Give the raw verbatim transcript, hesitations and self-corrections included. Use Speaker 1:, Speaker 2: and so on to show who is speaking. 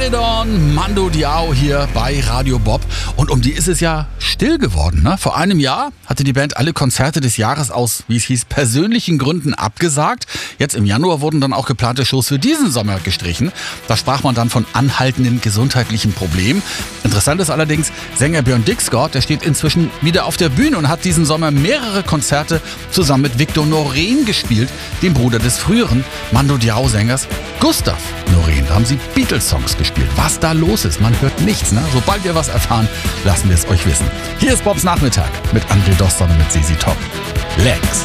Speaker 1: Get It On, Mando Diao hier bei Radio Bob. Und um die ist es ja still geworden. Ne? Vor einem Jahr hatte die Band alle Konzerte des Jahres aus, wie es hieß, persönlichen Gründen abgesagt. Jetzt im Januar wurden dann auch geplante Shows für diesen Sommer gestrichen. Da sprach man dann von anhaltenden gesundheitlichen Problemen. Interessant ist allerdings, Sänger Björn Dixgard, der steht inzwischen wieder auf der Bühne und hat diesen Sommer mehrere Konzerte zusammen mit Victor Noreen gespielt, dem Bruder des früheren Mando Diao-Sängers Gustav Noreen. Da haben sie Beatles-Songs gespielt. Was da los ist, man hört nichts. Ne? Sobald wir was erfahren, lassen wir es euch wissen. Hier ist Bobs Nachmittag mit André Doston und mit Sisi Top. Lex.